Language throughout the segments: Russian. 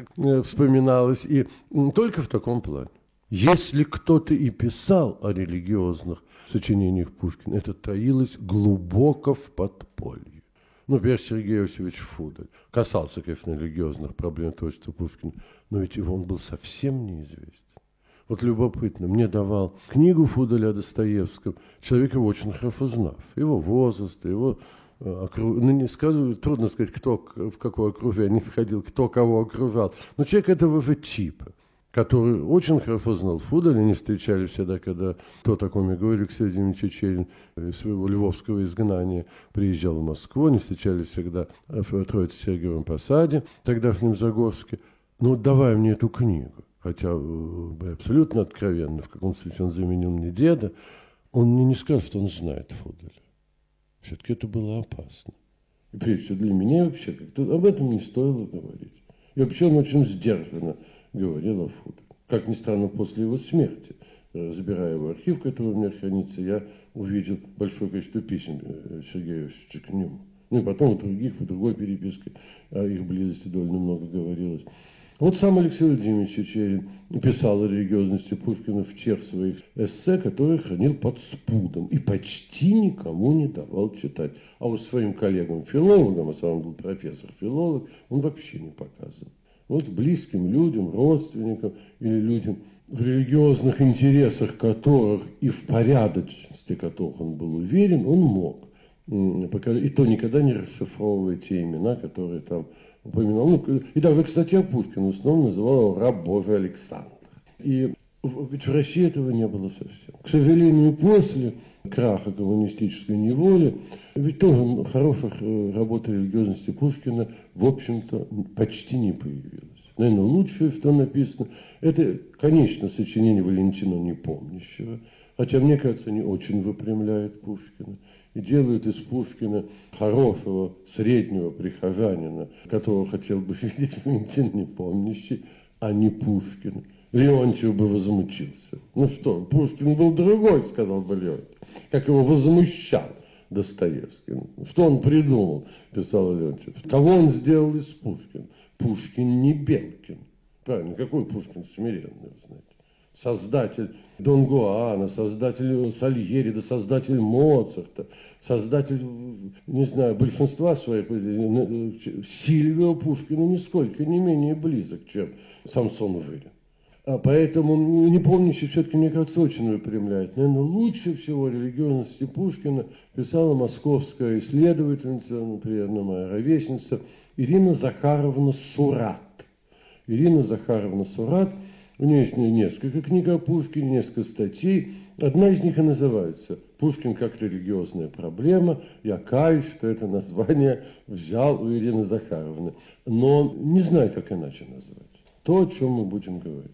вспоминалось, и только в таком плане. Если кто-то и писал о религиозных сочинениях Пушкина, это таилось глубоко в подполье. Например, Сергей Иосифович Фудель касался, конечно, религиозных проблем творчества Пушкина, но ведь он был совсем неизвестен. Вот любопытно, мне давал книгу Фуделя о Достоевском, человек его очень хорошо знав, его возраст, его не скажу, трудно сказать, кто в какое окружение входил, кто кого окружал, но человек этого же типа, который очень хорошо знал Фуделя, они встречались всегда, когда тот, о ком я говорю, Алексей Владимирович Чечерин из своего львовского изгнания приезжал в Москву, они встречались всегда в Троице-Сергиевом посаде, тогда в Немзагорске. Ну, давай мне эту книгу. Хотя абсолютно откровенно, в каком случае он заменил мне деда, он мне не скажет, что он знает Фуделя. Все-таки это было опасно. И прежде всего для меня вообще как-то об этом не стоило говорить. И вообще он очень сдержанно говорил о Фуделе. Как ни странно, после его смерти, разбирая его архив, который у меня хранится, я увидел большое количество писем Сергея Иосифовича к нему. Ну и потом в другой переписке о их близости довольно много говорилось. Вот сам Алексей Владимирович Чечерин писал о религиозности Пушкина в тех своих эссе, которые хранил под спудом и почти никому не давал читать. А вот своим коллегам-филологам, а сам он был профессор-филолог, он вообще не показывал. Вот близким людям, родственникам или людям, в религиозных интересах которых и в порядочности которых он был уверен, он мог. И то никогда не расшифровывая те имена, которые там упоминал. Ну, и даже, кстати, о Пушкине в основном называл его раб Божий Александр. И ведь в России этого не было совсем. К сожалению, после краха коммунистической неволи, ведь тоже хороших работ религиозности Пушкина, в общем-то, почти не появилось. Наверное, лучшее, что написано, это, конечно, сочинение Валентина Непомнящего, хотя, мне кажется, они очень выпрямляют Пушкина и делают из Пушкина хорошего среднего прихожанина, которого хотел бы видеть Валентин Непомнящий, а не Пушкина. Леонтьев бы возмутился. Ну что, Пушкин был другой, сказал бы Леонтьев, как его возмущал Достоевский. Что он придумал, писал Леонтьев. Кого он сделал из Пушкина? Пушкин не Белкин. Правильно, какой Пушкин смиренный, вы знаете. Создатель Дон Гуана, создатель Сальери, да создатель Моцарта, создатель, не знаю, большинства своих произведений. Сильвио Пушкину нисколько не менее близок, чем Самсон Вырин. А поэтому Непомнящий все-таки, мне кажется, очень выпрямляет. Наверное, лучше всего религиозности Пушкина писала московская исследовательница, например, моя ровесница, Ирина Захаровна Сурат. Ирина Захаровна Сурат, у нее есть несколько книг о Пушкине, несколько статей. Одна из них и называется «Пушкин как религиозная проблема». Я каюсь, что это название взял у Ирины Захаровны. Но не знаю, как иначе назвать. То, о чем мы будем говорить.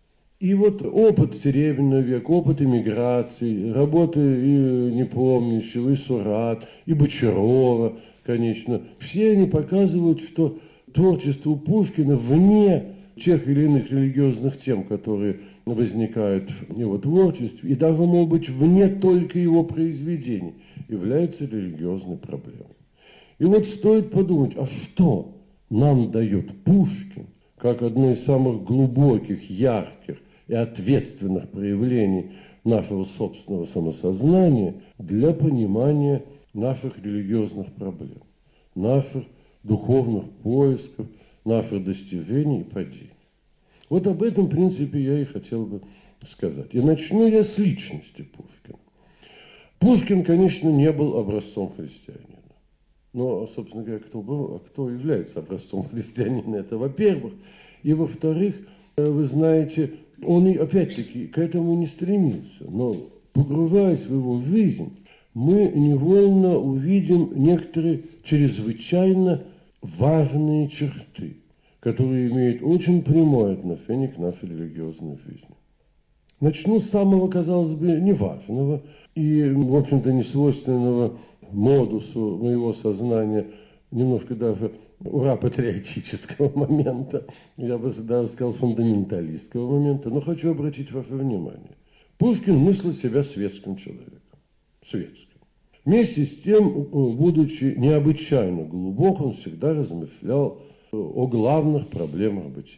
И вот опыт Серебряного века, опыт эмиграции, работы и Непомнящего, и Сурат, и Бочарова, конечно. Все они показывают, что творчество Пушкина вне тех или иных религиозных тем, которые возникают в его творчестве, и даже, может быть, вне только его произведений, является религиозной проблемой. И вот стоит подумать, а что нам дает Пушкин, как одно из самых глубоких, ярких и ответственных проявлений нашего собственного самосознания для понимания наших религиозных проблем, наших духовных поисков, наших достижений и падений. Вот об этом, в принципе, я и хотел бы сказать. И начну я с личности Пушкина. Пушкин, конечно, не был образцом христианина. Но, собственно говоря, кто был, а кто является образцом христианина, это во-первых. И во-вторых, вы знаете, он и опять-таки к этому не стремился. Но, погружаясь в его жизнь, мы невольно увидим некоторые чрезвычайно важные черты, которые имеют очень прямое отношение к нашей религиозной жизни. Начну с самого, казалось бы, неважного и, в общем-то, несвойственного модусу моего сознания, немножко даже ура-патриотического момента, я бы даже сказал фундаменталистского момента, но хочу обратить ваше внимание. Пушкин мыслил себя светским человеком. Светским. Вместе с тем, будучи необычайно глубок, он всегда размышлял о главных проблемах бытия.